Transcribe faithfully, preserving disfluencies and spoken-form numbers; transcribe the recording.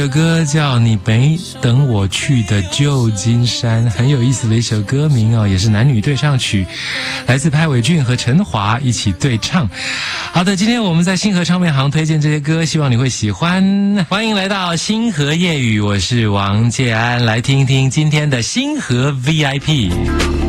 这首歌叫《你没等我去的旧金山》，很有意思的一首歌名哦，也是男女对唱曲，来自潘伟俊和陈华一起对唱。好的，今天我们在星河唱片行推荐这些歌，希望你会喜欢。欢迎来到星河夜语，我是王介安，来听听今天的星河 V I P。